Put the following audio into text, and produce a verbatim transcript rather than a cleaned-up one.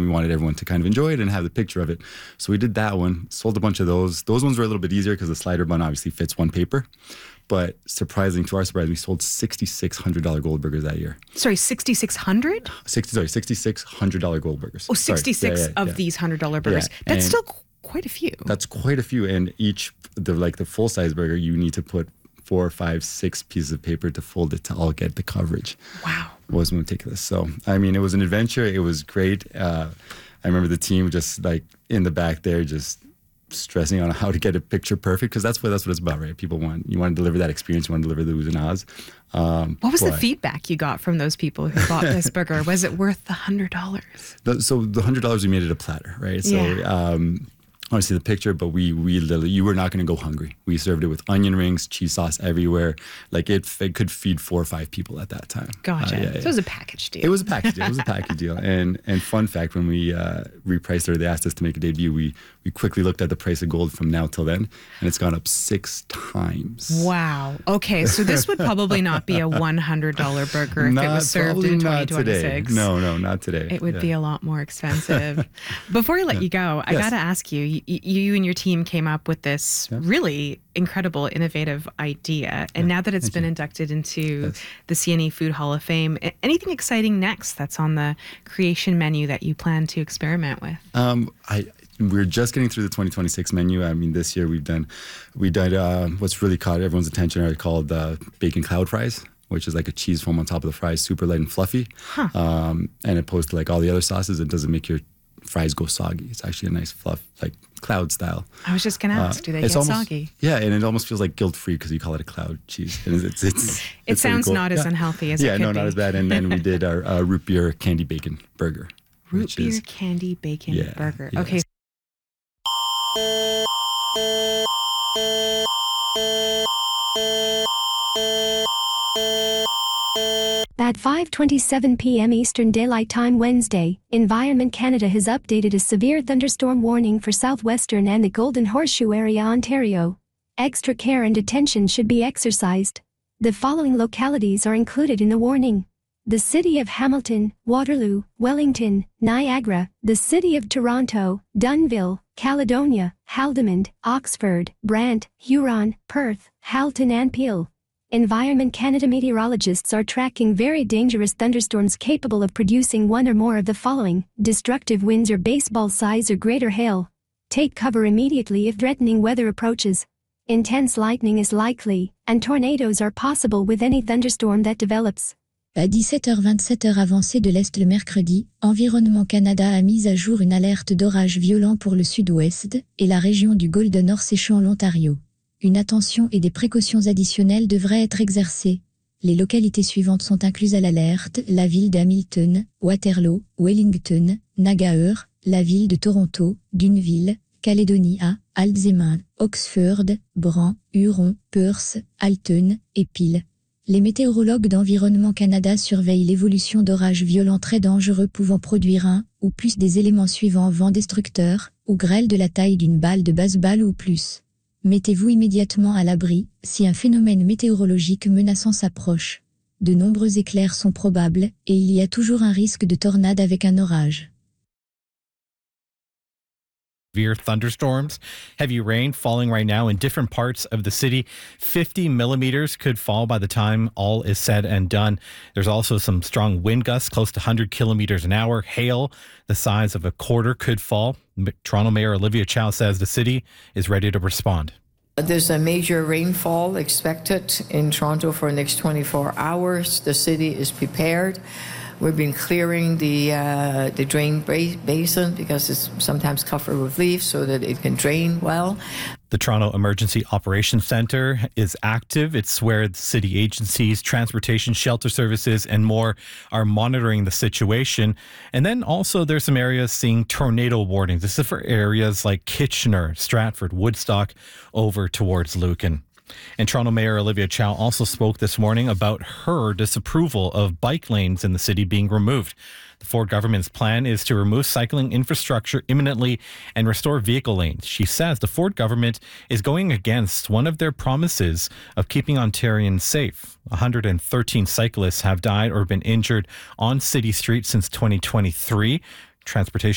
we wanted everyone to kind of enjoy it and have the picture of it. So we did that one, sold a bunch of those. Those ones were a little bit easier because the slider bun obviously fits one paper. But surprising, to our surprise, we sold six thousand six hundred dollars Goldburgers that year. Sorry, six thousand six hundred? sixty, sorry, six thousand six hundred dollars Goldburgers. Oh, sixty-six yeah, yeah, of yeah. these one hundred dollars burgers. Yeah, That's and still qu- quite a few. That's quite a few. And each, the like the full-size burger, you need to put four, five, six pieces of paper to fold it to all get the coverage. Wow. It was meticulous. So, I mean, it was an adventure. It was great. Uh, I remember the team just like in the back there just stressing on how to get a picture perfect, because that's what that's what it's about, right? People want, you want to deliver that experience, you want to deliver the oohs and ahs. Um, what was but, the feedback you got from those people who bought this burger? Was it worth the one hundred dollars? The, so the one hundred dollars, we made it a platter, right? So yeah. um, obviously the picture, but we we literally, you were not going to go hungry. We served it with onion rings, cheese sauce everywhere. Like it, it could feed four or five people at that time. Gotcha. Uh, yeah, so yeah. it was a package deal. It was a package deal. It was a package deal. And and fun fact, when we uh, repriced it, or they asked us to make a debut, we we quickly looked at the price of gold from now till then, and it's gone up six times. Wow. Okay, so this would probably not be a one hundred dollars burger if not, it was served in twenty twenty-six. Today. No, no, not today. It would yeah. be a lot more expensive. Before I let yeah. you go, I yes. got to ask you, you, you and your team came up with this yeah. really incredible, innovative idea. And yeah. now that it's Thank been you. inducted into yes. the C N E Food Hall of Fame, anything exciting next that's on the creation menu that you plan to experiment with? Um, I We're just getting through the twenty twenty-six menu. I mean, this year we've done, we did uh, what's really caught everyone's attention are called uh, bacon cloud fries, which is like a cheese foam on top of the fries, super light and fluffy. Huh. Um, and opposed to like all the other sauces, it doesn't make your fries go soggy. It's actually a nice fluff, like cloud style. I was just going to ask, uh, do they get almost, soggy? Yeah, and it almost feels like guilt-free because you call it a cloud cheese. And it's, it's, it's, it it's sounds cool. not as yeah. unhealthy as yeah, it could no, be. not as bad. And then we did our uh, root beer candy bacon burger. Root beer is, candy bacon yeah, burger. Yes. Okay. At five twenty-seven p.m. Eastern Daylight Time Wednesday, Environment Canada has updated a severe thunderstorm warning for southwestern and the Golden Horseshoe area, Ontario. Extra care and attention should be exercised. The following localities are included in the warning: the City of Hamilton, Waterloo, Wellington, Niagara, the City of Toronto, Dunnville, Caledonia, Haldimand, Oxford, Brant, Huron, Perth, Halton and Peel. Environment Canada meteorologists are tracking very dangerous thunderstorms capable of producing one or more of the following: destructive winds or baseball size or greater hail. Take cover immediately if threatening weather approaches. Intense lightning is likely, and tornadoes are possible with any thunderstorm that develops. À dix-sept heures vingt-sept heure avancée de l'Est le mercredi, Environnement Canada a mis à jour une alerte d'orage violent pour le sud-ouest et la région du Golden Horseshoe, l'Ontario. Une attention et des précautions additionnelles devraient être exercées. Les localités suivantes sont incluses à l'alerte: la ville d'Hamilton, Waterloo, Wellington, Nagaur, la ville de Toronto, Dunnville, Calédonie A, Alzheimer, Oxford, Brant, Huron, Perth, Halton et Peel. Les météorologues d'Environnement Canada surveillent l'évolution d'orages violents très dangereux pouvant produire un ou plus des éléments suivants: vent destructeur ou grêle de la taille d'une balle de baseball ou plus. Mettez-vous immédiatement à l'abri si un phénomène météorologique menaçant s'approche. De nombreux éclairs sont probables et il y a toujours un risque de tornade avec un orage. Severe thunderstorms, heavy rain falling right now in different parts of the city. fifty millimeters could fall by the time all is said and done. There's also some strong wind gusts, close to one hundred kilometers an hour. Hail the size of a quarter could fall. Toronto Mayor Olivia Chow says the city is ready to respond. There's a major rainfall expected in Toronto for the next twenty-four hours. The city is prepared. We've been clearing the uh, the drain basin because it's sometimes covered with leaves so that it can drain well. The Toronto Emergency Operations Centre is active. It's where city agencies, transportation, shelter services, and more are monitoring the situation. And then also there's some areas seeing tornado warnings. This is for areas like Kitchener, Stratford, Woodstock, over towards Lucan. And Toronto Mayor Olivia Chow also spoke this morning about her disapproval of bike lanes in the city being removed. The Ford government's plan is to remove cycling infrastructure imminently and restore vehicle lanes. She says the Ford government is going against one of their promises of keeping Ontarians safe. one hundred thirteen cyclists have died or been injured on city streets since twenty twenty-three. Transportation